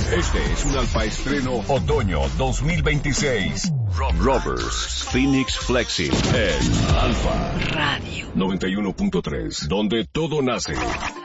Este es un Alfa Estreno Otoño 2026. Rovers Phoenix Flexi en Alfa Radio 91.3, donde todo nace.